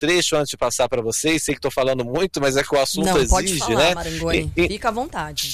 trecho antes de passar para vocês. Sei que estou falando muito, mas é que o assunto Não, exige, pode falar, né? Marangoni, fica à vontade.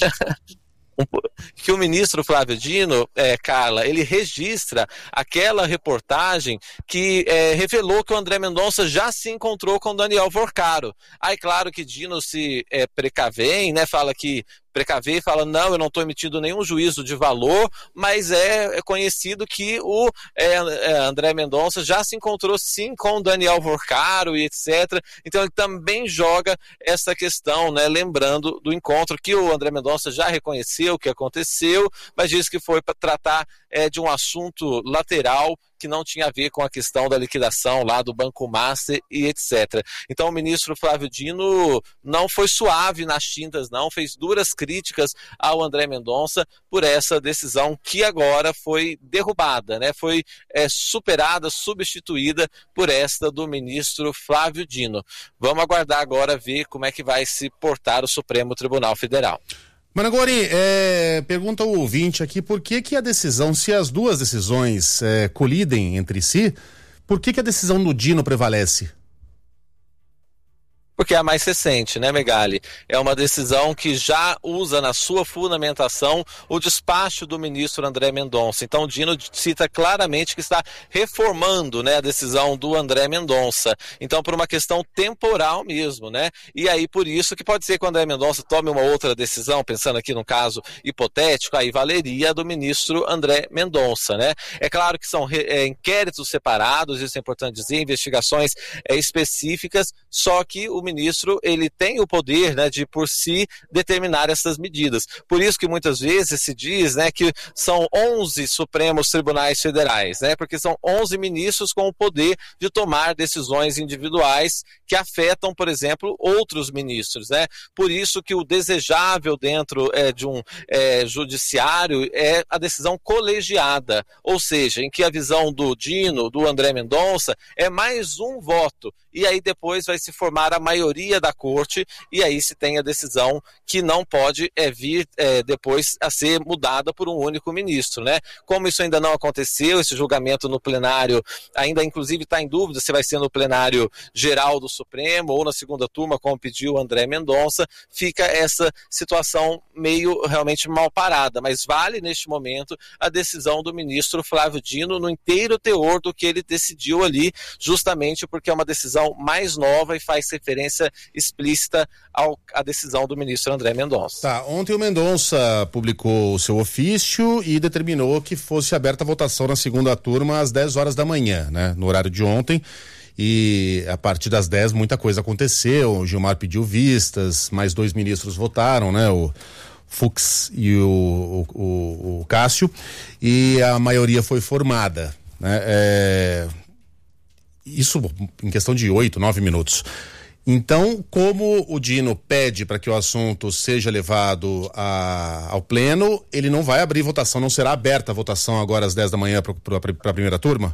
Que o ministro Flávio Dino, Carla, ele registra aquela reportagem que revelou que o André Mendonça já se encontrou com o Daniel Vorcaro. Aí, claro que Dino se precavém, né, fala que precaver, fala, não, eu não estou emitindo nenhum juízo de valor, mas é conhecido que o André Mendonça já se encontrou sim com o Daniel Vorcaro e etc. Então ele também joga essa questão, né, lembrando do encontro que o André Mendonça já reconheceu o que aconteceu, mas disse que foi para tratar de um assunto lateral que não tinha a ver com a questão da liquidação lá do Banco Master e etc. Então o ministro Flávio Dino não foi suave nas tintas, não, fez duras críticas ao André Mendonça por essa decisão que agora foi derrubada, né? Foi superada, substituída por esta do ministro Flávio Dino. Vamos aguardar agora ver como é que vai se portar o Supremo Tribunal Federal. Marangoni, pergunta o ouvinte aqui, por que a decisão, se as duas decisões colidem entre si, por que a decisão do Dino prevalece? Porque é a mais recente, né, Megali? É uma decisão que já usa na sua fundamentação o despacho do ministro André Mendonça. Então, o Dino cita claramente que está reformando, né, a decisão do André Mendonça. Então, por uma questão temporal mesmo, né? E aí, por isso que pode ser que o André Mendonça tome uma outra decisão, pensando aqui num caso hipotético, aí valeria a do ministro André Mendonça, né? É claro que são inquéritos separados, isso é importante dizer, investigações específicas, só que o ministro, ele tem o poder, né, de por si determinar essas medidas. Por isso que muitas vezes se diz, né, que são 11 Supremos Tribunais Federais, né, porque são 11 ministros com o poder de tomar decisões individuais que afetam, por exemplo, outros ministros, né. Por isso que o desejável dentro de um judiciário é a decisão colegiada, ou seja, em que a visão do Dino, do André Mendonça, é mais um voto, e aí depois vai se formar a maioria da corte, e aí se tem a decisão que não pode vir depois a ser mudada por um único ministro, né? Como isso ainda não aconteceu, esse julgamento no plenário ainda inclusive está em dúvida se vai ser no plenário geral do Supremo ou na segunda turma, como pediu o André Mendonça, fica essa situação meio realmente mal parada, mas vale neste momento a decisão do ministro Flávio Dino no inteiro teor do que ele decidiu ali, justamente porque é uma decisão mais nova e faz referência explícita à decisão do ministro André Mendonça. Tá, ontem o Mendonça publicou o seu ofício e determinou que fosse aberta a votação na segunda turma às 10 horas da manhã, né, no horário de ontem, e a partir das 10 muita coisa aconteceu, o Gilmar pediu vistas, mais 2 ministros votaram, né, o Fux e o Cássio, e a maioria foi formada, né, isso em questão de 8, 9 minutos. Então, como o Dino pede para que o assunto seja levado ao pleno, ele não vai abrir votação, não será aberta a votação agora às 10 da manhã para a primeira turma?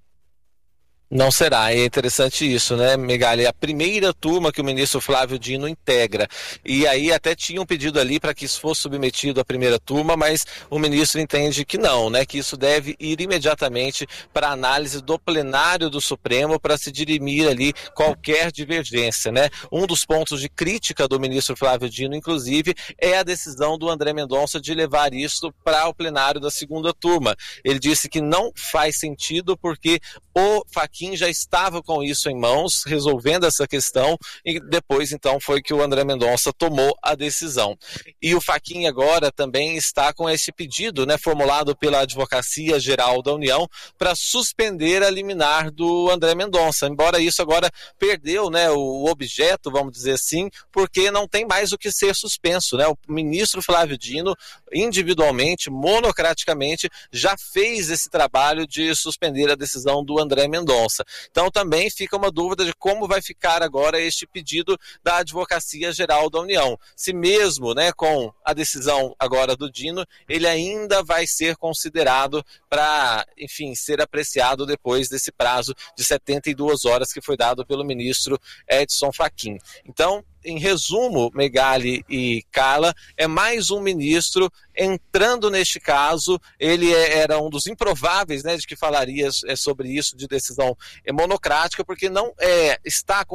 Não será, é interessante isso, né, Megali? É a primeira turma que o ministro Flávio Dino integra, e aí até tinha um pedido ali para que isso fosse submetido à primeira turma, mas o ministro entende que não, né, que isso deve ir imediatamente para análise do plenário do Supremo para se dirimir ali qualquer divergência, né? Um dos pontos de crítica do ministro Flávio Dino, inclusive, é a decisão do André Mendonça de levar isso para o plenário da segunda turma. Ele disse que não faz sentido porque o Fachin já estava com isso em mãos, resolvendo essa questão, e depois então foi que o André Mendonça tomou a decisão. E o Fachin agora também está com esse pedido, né, formulado pela Advocacia Geral da União para suspender a liminar do André Mendonça, embora isso agora perdeu, né, o objeto, vamos dizer assim, porque não tem mais o que ser suspenso, né? O ministro Flávio Dino, individualmente, monocraticamente, já fez esse trabalho de suspender a decisão do André Mendonça. Então também fica uma dúvida de como vai ficar agora este pedido da Advocacia Geral da União. Se mesmo, né, com a decisão agora do Dino, ele ainda vai ser considerado para, enfim, ser apreciado depois desse prazo de 72 horas que foi dado pelo ministro Edson Fachin. Então, em resumo, Megali e Carla, é mais um ministro entrando neste caso, ele era um dos improváveis, né, de que falaria sobre isso, de decisão monocrática, porque não está